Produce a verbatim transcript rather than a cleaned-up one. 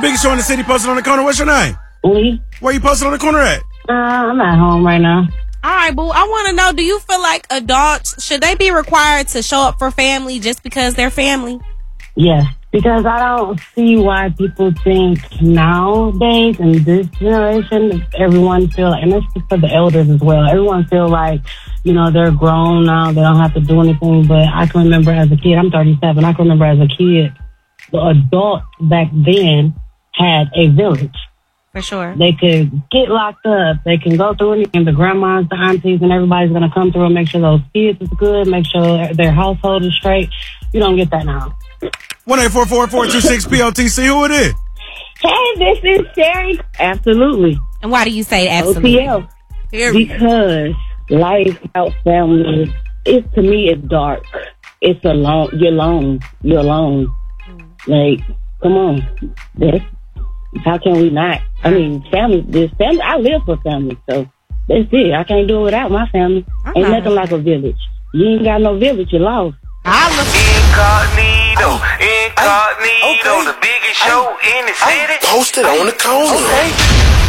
biggest show in the city posted on the corner. What's your name? Lee. Where you posted on the corner at? Uh, I'm at home right now. All right, boo. I want to know, do you feel like adults, should they be required to show up for family just because they're family? Yes, because I don't see why people think nowadays in this generation, everyone feel like, and it's for the elders as well, everyone feel like, you know, they're grown now, they don't have to do anything. But I can remember as a kid, I'm thirty-seven, I can remember as a kid, the adults back then had a village. For sure. They could get locked up. They can go through anything. The grandmas, the aunties, and everybody's going to come through and make sure those kids is good, make sure their household is straight. You don't get that now. one eight four four, four two six, P O T C. Who it is? Hey, this is Sherry. Absolutely. And why do you say absolutely? O T L. Because life without family, it's, to me, it's dark. It's alone. You're alone. You're alone. Mm. Like, come on. That's, how can we not? I mean, family, this family, I live for family, so that's it. I can't do it without my family. I'm ain't nothing like a village. You ain't got no village, you lost. Incognito, incognito, okay. The biggest show in the city. Posted on the corner. Okay.